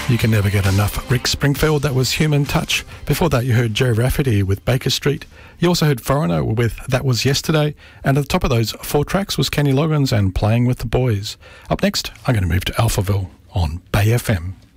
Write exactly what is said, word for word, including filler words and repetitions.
You can never get enough Rick Springfield. That was Human Touch. Before that, you heard Joe Rafferty with Baker Street. You also heard Foreigner with That Was Yesterday. And at the top of those four tracks was Kenny Loggins and Playing with the Boys. Up next, I'm going to move to Alphaville on Bay F M.